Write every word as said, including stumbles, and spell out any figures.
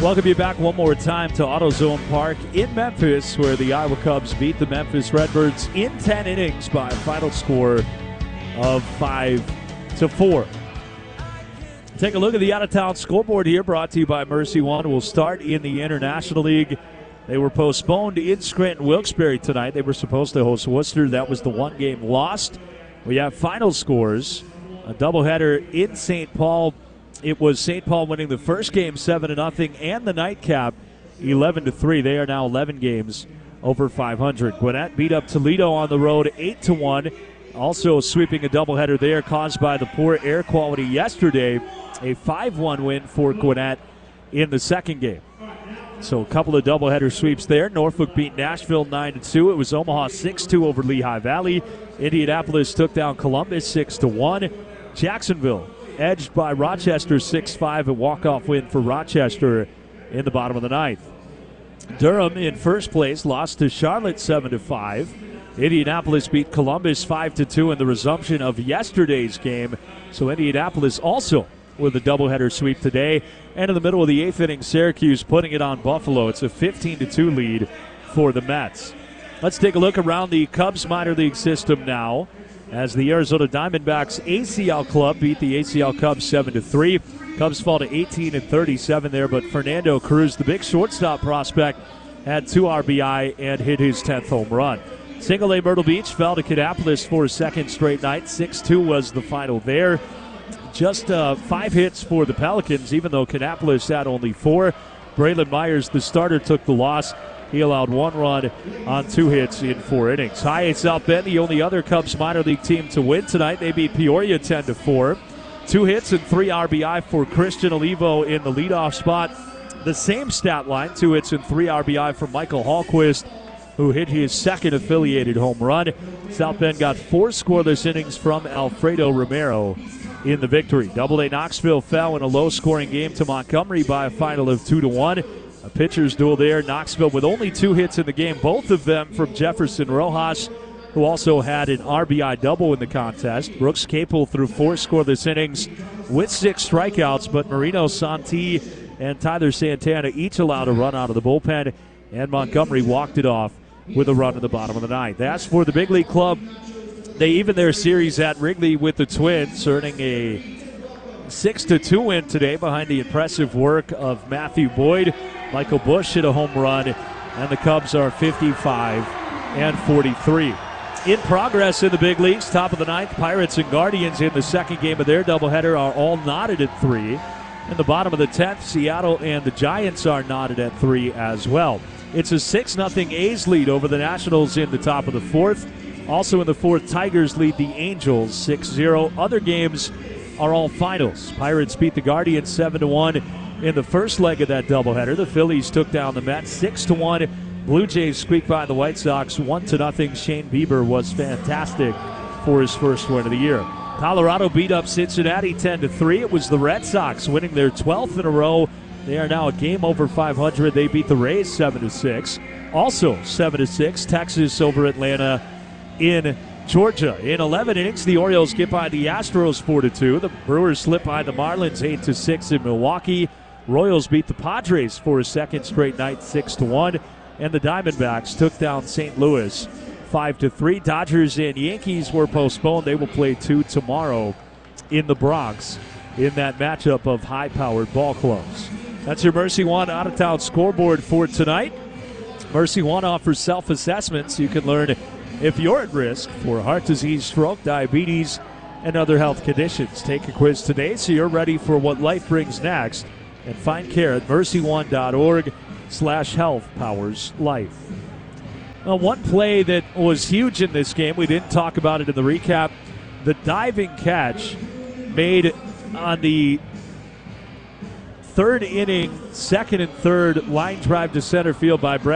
Welcome you back one more time to AutoZone Park in Memphis, where the Iowa Cubs beat the Memphis Redbirds in ten innings by a final score of five to four. Take a look at the out-of-town scoreboard here, brought to you by Mercy One. We'll start in the International League. They were postponed in Scranton-Wilkes-Barre tonight. They were supposed to host Worcester. That was the one game lost. We have final scores. A doubleheader in Saint Paul. It was Saint Paul winning the first game seven to nothing and the nightcap eleven to three. They are now eleven games over five hundred. Gwinnett beat up Toledo on the road eight to one. Also sweeping a doubleheader there caused by the poor air quality yesterday. A five one win for Gwinnett in the second game. So a couple of doubleheader sweeps there. Norfolk beat Nashville nine to two. It was Omaha six two over Lehigh Valley. Indianapolis took down Columbus six to one. Jacksonville edged by Rochester six five, a walk-off win for Rochester in the bottom of the ninth. Durham in first place lost to Charlotte seven to five. Indianapolis beat Columbus five to two in the resumption of yesterday's game. So Indianapolis also with a doubleheader sweep today. And in the middle of the eighth inning, Syracuse putting it on Buffalo. It's a fifteen to two lead for the Mets. Let's take a look around the Cubs minor league system now, as the Arizona Diamondbacks A C L club beat the A C L Cubs seven to three. Cubs fall to eighteen and thirty-seven there, but Fernando Cruz, the big shortstop prospect, had two R B I and hit his tenth home run. Single A Myrtle Beach fell to Kannapolis for a second straight night. six two was the final there. Just uh, five hits for the Pelicans, even though Kannapolis had only four. Braylon Myers, the starter, took the loss. He allowed one run on two hits in four innings. High eight South Bend, the only other Cubs minor league team to win tonight. They beat Peoria ten to four. Two hits and three R B I for Christian Olivo in the leadoff spot. The same stat line, two hits and three R B I for Michael Hallquist, who hit his second affiliated home run. South Bend got four scoreless innings from Alfredo Romero in the victory. Double A Knoxville fell in a low-scoring game to Montgomery by a final of two to one. A pitcher's duel there. Knoxville with only two hits in the game, both of them from Jefferson Rojas, who also had an R B I double in the contest. Brooks Capel threw four scoreless innings with six strikeouts, but Marino Santi and Tyler Santana each allowed a run out of the bullpen, and Montgomery walked it off with a run in the bottom of the ninth. As for the big league club, they evened their series at Wrigley with the Twins, earning a six to two win today behind the impressive work of Matthew Boyd. Michael Busch hit a home run, and the Cubs are fifty-five and forty-three. In progress in the big leagues, top of the ninth, Pirates and Guardians in the second game of their doubleheader are all knotted at three. In the bottom of the tenth, Seattle and the Giants are knotted at three as well. It's a six nothing A's lead over the Nationals in the top of the fourth. Also in the fourth, Tigers lead the Angels six zero. Other games are all finals. Pirates beat the Guardians seven to one in the first leg of that doubleheader. The Phillies took down the Mets six to one. Blue Jays squeaked by the White Sox one to nothing. Shane Bieber was fantastic for his first win of the year. Colorado beat up Cincinnati ten to three. It was the Red Sox winning their twelfth in a row. They are now a game over five hundred. They beat the Rays seven to six. Also seven to six, Texas over Atlanta in Georgia. In eleven innings, the Orioles get by the Astros four to two. The Brewers slip by the Marlins eight to six in Milwaukee. Royals beat the Padres for a second straight night six to one. And the Diamondbacks took down Saint Louis five to three. Dodgers and Yankees were postponed. They will play two tomorrow in the Bronx in that matchup of high-powered ball clubs. That's your Mercy One out-of-town scoreboard for tonight. Mercy One offers self-assessments. You can learn if you're at risk for heart disease, stroke, diabetes, and other health conditions. Take a quiz today so you're ready for what life brings next, and find care at mercy one dot org slash health powers life. Well, one play that was huge in this game, we didn't talk about it in the recap, the diving catch made on the third inning, second and third line drive to center field by Brett